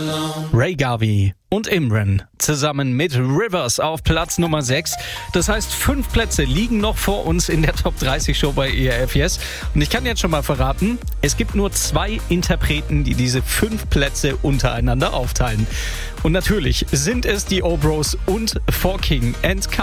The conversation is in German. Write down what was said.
Ray Garvey und Imran zusammen mit Rivers auf Platz Nummer 6. Das heißt, 5 Plätze liegen noch vor uns in der Top 30 Show bei ERF Yes. Und ich kann jetzt schon mal verraten, es gibt nur 2 Interpreten, die diese 5 Plätze untereinander aufteilen. Und natürlich sind es die O-Bros und 4King and